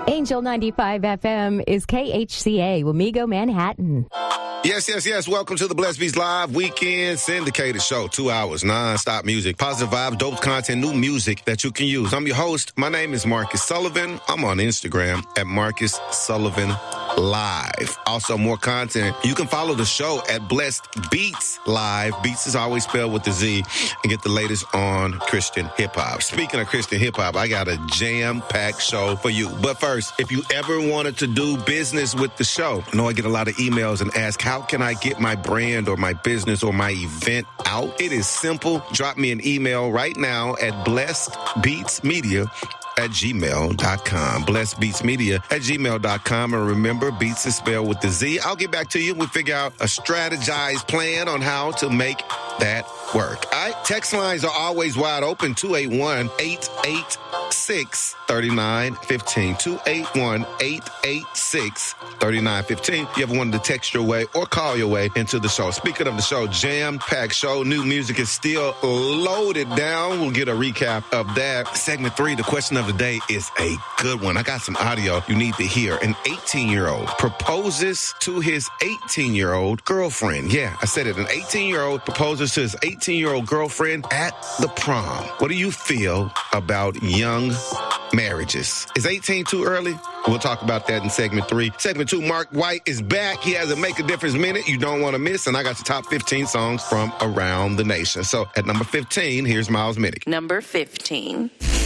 Angel 95 FM is KHCA, Wamego, Manhattan. Yes. Welcome to the Blessed Beats Live Weekend Syndicated Show. 2 hours, non-stop music, positive vibes, dope content, new music that you can use. I'm your host. My name is Marcus Sullivan. I'm on Instagram at Marcus Sullivan Live. Also, more content. You can follow the show at Blessed Beats Live. Beats is always spelled with the Z, and get the latest on Christian hip-hop. Speaking of Christian hip-hop, I got a jam-packed show for you. But first, if you ever wanted to do business with the show, I know I get a lot of emails and ask, how can I get my brand or my business or my event out? It is simple. Drop me an email right now at blessedbeatsmedia@gmail.com. blessedbeatsmedia@gmail.com. And remember, Beats is spelled with the Z. I'll get back to you. We'll figure out a strategized plan on how to make that work. All right. Text lines are always wide open. 281-886-3915. 281-886-3915. You ever wanted to text your way or call your way into the show? Speaking of the show, jam-packed show. New music is still loaded down. We'll get a recap of that. Segment 3, the question of the day is a good one. I got some audio you need to hear. An 18-year-old proposes to his 18-year-old girlfriend. Yeah, I said it. An 18-year-old proposes to his 18-year-old girlfriend at the prom. What do you feel about young marriages? Is 18 too early? We'll talk about that in segment 3. Segment 2, Mark White is back. He has a Make a Difference minute you don't want to miss. And I got the top 15 songs from around the nation. So at number 15, here's Miles Minnick. Number 15.